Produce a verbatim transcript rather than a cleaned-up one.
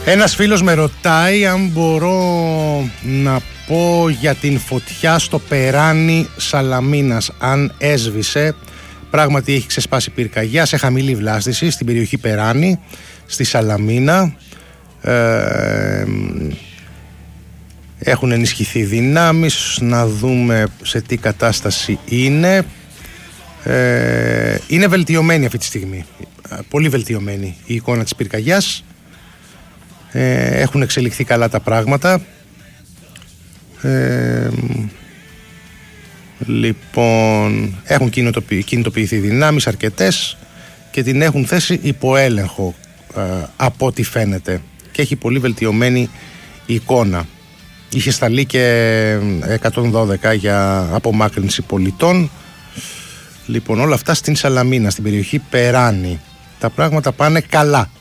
Ένας φίλος με ρωτάει αν μπορώ να πω για την φωτιά στο περάνι Σαλαμίνας, αν έσβησε. Πράγματι έχει ξεσπάσει πυρκαγιά σε χαμηλή βλάστηση στην περιοχή Περάνη, στη Σαλαμίνα. ε, Έχουν ενισχυθεί δυνάμεις, να δούμε σε τι κατάσταση είναι. ε, Είναι βελτιωμένη αυτή τη στιγμή, πολύ βελτιωμένη η εικόνα της πυρκαγιάς. ε, Έχουν εξελιχθεί καλά τα πράγματα. ε, Λοιπόν, έχουν κινητοποιηθεί δυνάμεις αρκετές και την έχουν θέσει υπό έλεγχο, ε, από ό,τι φαίνεται, και έχει πολύ βελτιωμένη εικόνα. Είχε σταλεί και εκατόν δώδεκα για απομάκρυνση πολιτών. Λοιπόν, όλα αυτά στην Σαλαμίνα, στην περιοχή Περάνη. Τα πράγματα πάνε καλά.